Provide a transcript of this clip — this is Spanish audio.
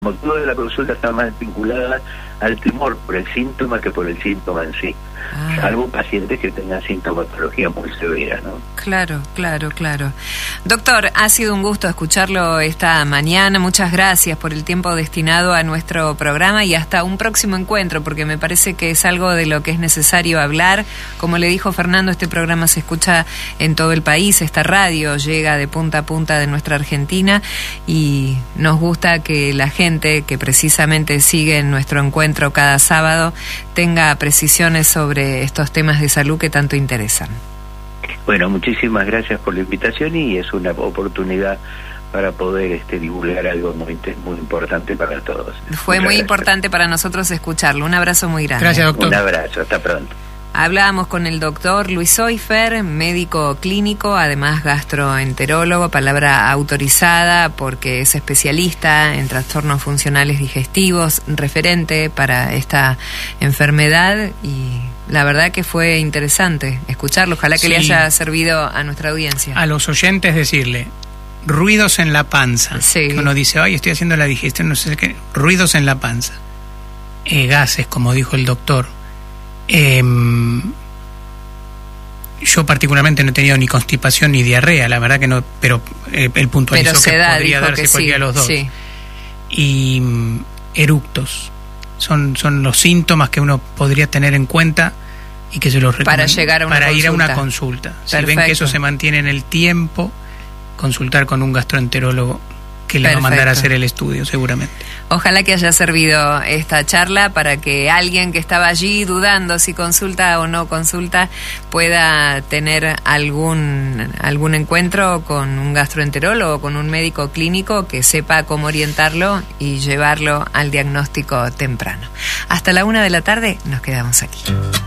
motivo de la consulta está más vinculada al temor por el síntoma que por el síntoma en sí. Salvo pacientes que tengan sintomatología muy severa, ¿no? Claro. Doctor, ha sido un gusto escucharlo esta mañana. Muchas gracias por el tiempo destinado a nuestro programa y hasta un próximo encuentro, porque me parece que es algo de lo que es necesario hablar. Como le dijo Fernando, este programa se escucha en todo el país, esta radio llega de punta a punta de nuestra Argentina y nos gusta que la gente que precisamente sigue nuestro encuentro cada sábado tenga precisiones sobre estos temas de salud que tanto interesan. Bueno, muchísimas gracias por la invitación y es una oportunidad para poder divulgar algo muy importante para todos. Fue muy importante para nosotros escucharlo. Un abrazo muy grande. Gracias, doctor. Un abrazo, hasta pronto. Hablábamos con el doctor Luis Oifer, médico clínico, además gastroenterólogo, palabra autorizada porque es especialista en trastornos funcionales digestivos, referente para esta enfermedad, y la verdad que fue interesante escucharlo. Ojalá que le haya servido a nuestra audiencia. A los oyentes decirle, ruidos en la panza. Sí. Que uno dice, ay, estoy haciendo la digestión, no sé qué. Ruidos en la panza. Gases, como dijo el doctor. Yo particularmente no he tenido ni constipación ni diarrea, la verdad que no, pero él puntualizó que podría darse cualquiera de los dos. Sí. Y eructos son los síntomas que uno podría tener en cuenta y que se los recomiendo para ir a una consulta. Si ven que eso se mantiene en el tiempo, consultar con un gastroenterólogo que le va a mandar a hacer el estudio seguramente. Ojalá que haya servido esta charla para que alguien que estaba allí dudando si consulta o no consulta pueda tener algún encuentro con un gastroenterólogo, con un médico clínico que sepa cómo orientarlo y llevarlo al diagnóstico temprano. Hasta la 1 de la tarde nos quedamos aquí.